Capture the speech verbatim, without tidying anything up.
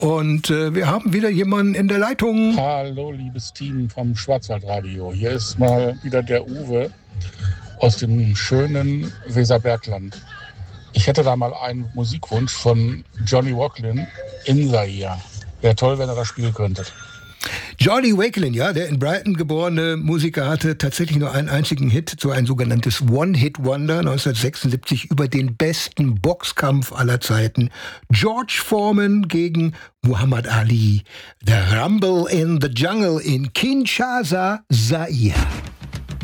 Und äh, wir haben wieder jemanden in der Leitung. Hallo, liebes Team vom Schwarzwaldradio. Hier ist mal wieder der Uwe aus dem schönen Weserbergland. Ich hätte da mal einen Musikwunsch von Johnny Wakelin, Inside. Wäre toll, wenn ihr das spielen könntet. Johnny Wakelin, ja, der in Brighton geborene Musiker, hatte tatsächlich nur einen einzigen Hit, so ein sogenanntes One-Hit-Wonder neunzehnhundertsechsundsiebzig über den besten Boxkampf aller Zeiten. George Foreman gegen Muhammad Ali. The Rumble in the Jungle in Kinshasa, Zaire.